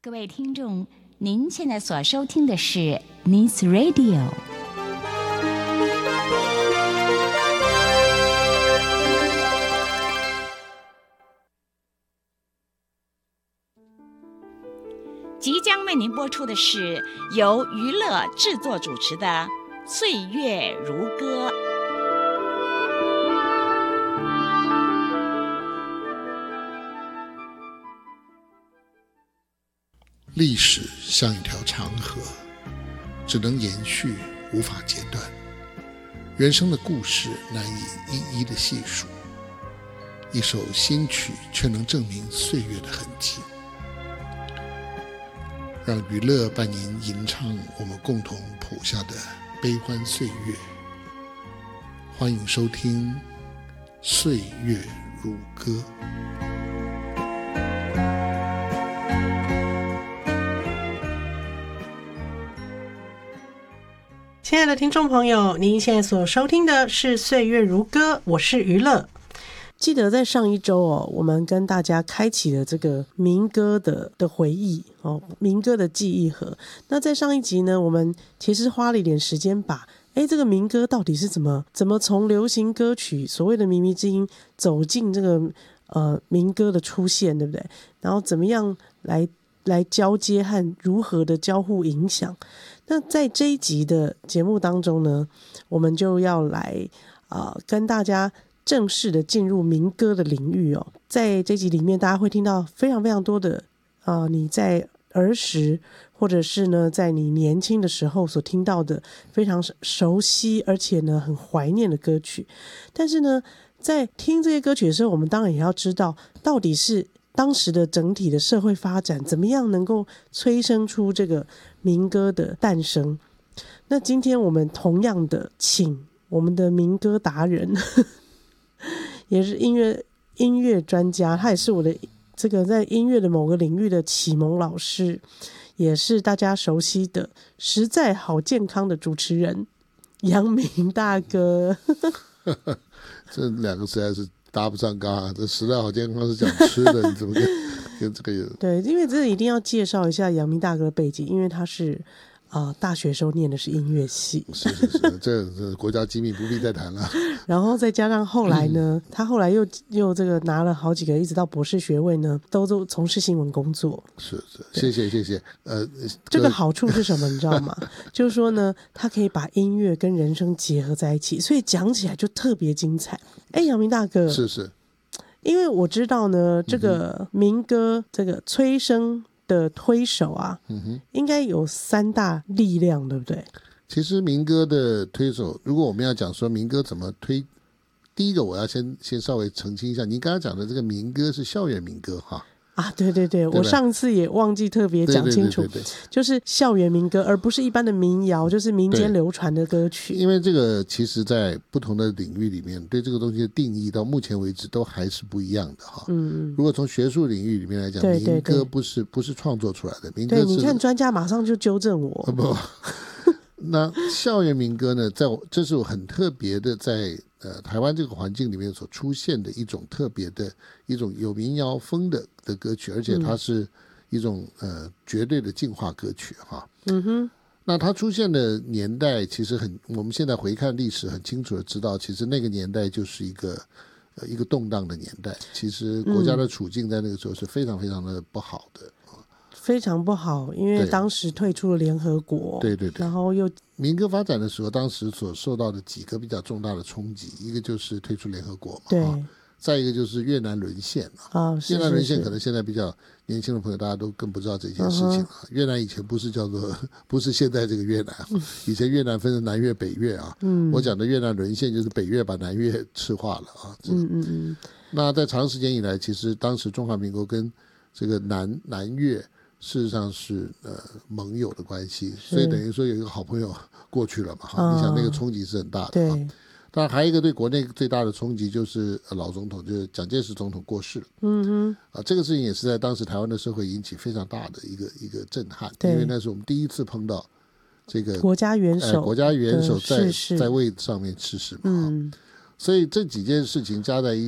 各位听众，您现在所收听的是 Nice Radio。即将为您播出的是由娱乐制作主持的《岁月如歌》。 历史像一条长河，只能延续，无法截断。人生的故事难以一一的细数，一首新曲却能证明岁月的痕迹。让娱乐伴您吟唱我们共同谱下的悲欢岁月。欢迎收听《岁月如歌》。 亲爱的听众朋友，您现在所收听的是《岁月如歌》，我是娱乐。记得在上一周我们跟大家开启了这个民歌的回忆民歌的记忆盒。那在上一集呢，我们其实花了一点时间把这个民歌到底是怎么从流行歌曲所谓的靡靡之音走进这个民歌的出现，对不对？然后怎么样来交接和如何的交互影响。那在这一集的节目当中呢，我们就要来跟大家正式的进入民歌的领域在这集里面，大家会听到非常非常多的你在儿时或者是呢在你年轻的时候所听到的非常熟悉而且呢很怀念的歌曲。但是呢，在听这些歌曲的时候，我们当然也要知道到底是当时的整体的社会发展怎么样能够催生出这个民歌的诞生。那今天我们同样的请我们的民歌达人也是音乐专家，他也是我的这个在音乐的某个领域的启蒙老师，也是大家熟悉的实在好健康的主持人阳明大哥这两个实在是搭不上嘎，这时代好健康是讲吃的，你怎么跟这个有？ 对，因为这一定要介绍一下阳明大哥的背景，因为他是大学时候念的是音乐系， 是这国家机密不必再谈了。 然后再加上后来呢，他后来又这个拿了好几个，一直到博士学位呢，都从事新闻工作。是， 谢谢。 这个好处是什么？你知道吗？就是说呢，他可以把音乐跟人生结合在一起，所以讲起来就特别精彩。阳明大哥， 是， 因为我知道呢，这个民歌这个催生的推手应该有三大力量，对不对？ 其实民歌的推手，如果我们要讲说民歌怎么推，第一个我要先稍微澄清一下，您刚刚讲的这个民歌是校园民歌对，我上次也忘记特别讲清楚，对，就是校园民歌，而不是一般的民谣，就是民间流传的歌曲。因为这个其实在不同的领域里面，对这个东西的定义到目前为止都还是不一样的如果从学术领域里面来讲，民歌不是创作出来的，民歌是， 对，你看专家马上就纠正我。 不那校园民歌呢，这是很特别的，在台湾这个环境里面所出现的一种特别的一种有民谣风的歌曲，而且它是一种绝对的进化歌曲那它出现的年代其实我们现在回看历史很清楚的知道，其实那个年代就是一个动荡的年代，其实国家的处境在那个时候是非常非常的不好的。 非常不好，因为当时退出了联合国， 对， 然后又民歌发展的时候，当时所受到的几个比较重大的冲击，一个就是退出联合国对再一个就是越南沦陷越南沦陷可能现在比较年轻的朋友大家都更不知道这件事情越南以前不是现在这个越南以前越南分成南越北越我讲的越南沦陷就是北越把南越赤化了那在长时间以来，其实当时中华民国跟这个南越事实上是盟友的关系，所以等于说有一个好朋友过去了嘛你想那个冲击是很大的对。 当然还有一个对国内最大的冲击就是老总统就是蒋介石总统过世了这个事情也是在当时台湾的社会引起非常大的一个震撼，因为那是我们第一次碰到这个国家元首在位上面逝世嘛所以这几件事情加在一